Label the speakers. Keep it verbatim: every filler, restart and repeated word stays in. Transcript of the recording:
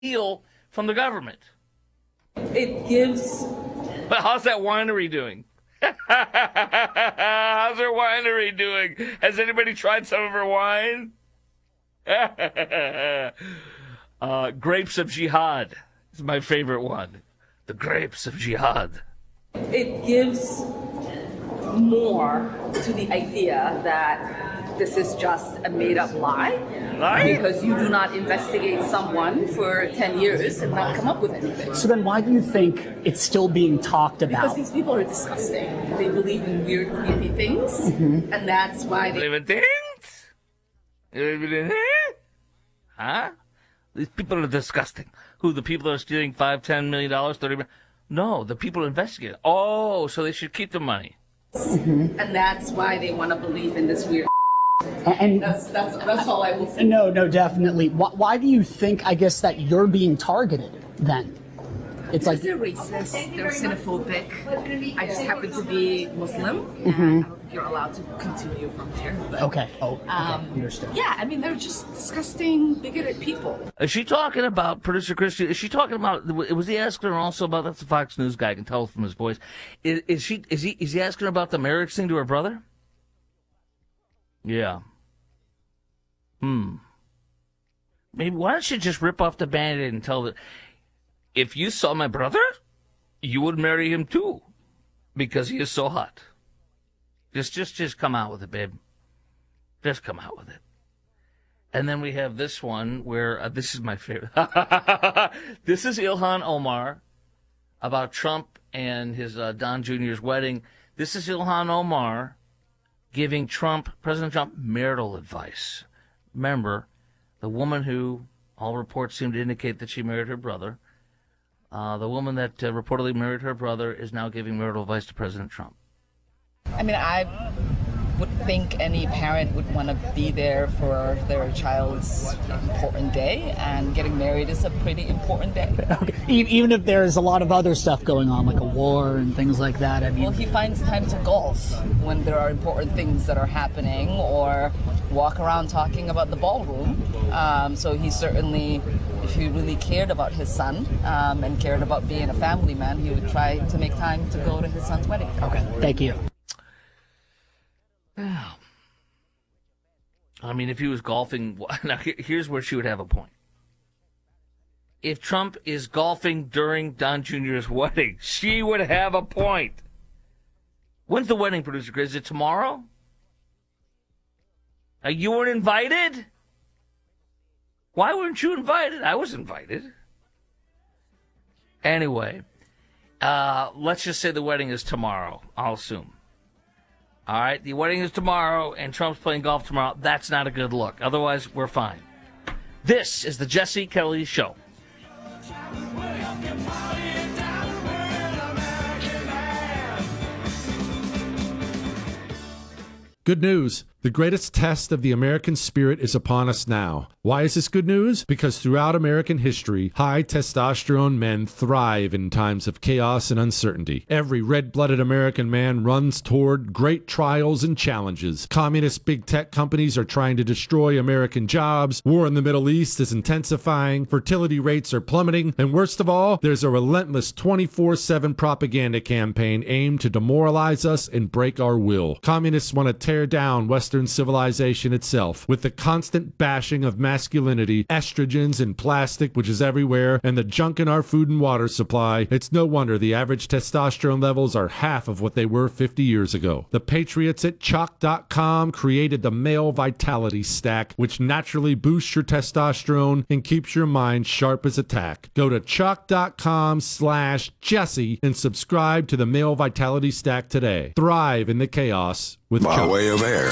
Speaker 1: deal from the government.
Speaker 2: It gives.
Speaker 1: But how's that winery doing? How's her winery doing? Has anybody tried some of her wine? uh, Grapes of Jihad is my favorite one. The Grapes of Jihad.
Speaker 2: It gives more to the idea that this is just a made-up lie.
Speaker 1: Lie?
Speaker 2: Because you do not investigate someone for ten years and not come up with anything.
Speaker 3: So then why do you think it's still being talked about?
Speaker 2: Because these people are disgusting. They believe in weird, creepy things, mm-hmm. and that's why they...
Speaker 1: Believe in things? You believe in things? Huh? These people are disgusting. Who, the people that are stealing five, ten million dollars, thirty million? No, the people investigating. Oh, so they should keep the money.
Speaker 2: Mm-hmm. And that's why they want to believe in this weird.
Speaker 3: And
Speaker 2: that's that's that's all I will say.
Speaker 3: No, no, definitely. Why, why do you think, I guess, that you're being targeted then? It's
Speaker 2: because
Speaker 3: like
Speaker 2: they're racist, they're xenophobic. I just happen to be Muslim.
Speaker 3: Mm-hmm.
Speaker 2: And I don't think you're allowed to continue from there. But,
Speaker 3: okay. Oh, okay.
Speaker 2: Um,
Speaker 3: Understood.
Speaker 2: Yeah, I mean, they're just disgusting, bigoted people.
Speaker 1: Is she talking about, producer Christian, is she talking about, was he asking her also about, that's the Fox News guy, I can tell from his voice. Is, is she, is he, is he asking her about the marriage thing to her brother? Yeah. Hmm. Maybe, why don't you just rip off the Band-Aid and tell that, if you saw my brother, you would marry him too, because he is so hot. Just, just, just come out with it, babe. Just come out with it. And then we have this one where, uh, this is my favorite. This is Ilhan Omar about Trump and his uh, Don Junior's wedding. This is Ilhan Omar giving Trump, President Trump, marital advice. Remember, the woman who all reports seem to indicate that she married her brother, uh, the woman that uh, reportedly married her brother is now giving marital advice to President Trump.
Speaker 4: I mean, I would think any parent would want to be there for their child's important day, and getting married is a pretty important day.
Speaker 3: Okay. Even if there's a lot of other stuff going on, like a war and things like that. I mean,
Speaker 4: well, he finds time to golf when there are important things that are happening, or walk around talking about the ballroom. Um, so he certainly, if he really cared about his son um, and cared about being a family man, he would try to make time to go to his son's wedding.
Speaker 3: Okay, thank you.
Speaker 1: Well, I mean, if he was golfing, now here's where she would have a point. If Trump is golfing during Don Junior's wedding, she would have a point. When's the wedding, producer Chris? Is it tomorrow? Uh, you weren't invited? Why weren't you invited? I was invited. Anyway, uh, let's just say the wedding is tomorrow, I'll assume. All right, the wedding is tomorrow, and Trump's playing golf tomorrow. That's not a good look. Otherwise, we're fine. This is the Jesse Kelly Show.
Speaker 5: Good news. The greatest test of the American spirit is upon us now. Why is this good news? Because throughout American history, high testosterone men thrive in times of chaos and uncertainty. Every red-blooded American man runs toward great trials and challenges. Communist big tech companies are trying to destroy American jobs. War in the Middle East is intensifying. Fertility rates are plummeting. And worst of all, there's a relentless twenty-four seven propaganda campaign aimed to demoralize us and break our will. Communists want to tear down Western civilization itself with the constant bashing of masculinity, estrogens and plastic, which is everywhere, and the junk in our food and water supply. It's no wonder the average testosterone levels are half of what they were fifty years ago. The patriots at chalk dot com created the Male Vitality Stack, which naturally boosts your testosterone and keeps your mind sharp as a tack. Go to chalk dot com slash Jesse and subscribe to the Male Vitality Stack today. Thrive in the chaos with
Speaker 6: By
Speaker 5: Chuck.
Speaker 6: way of air.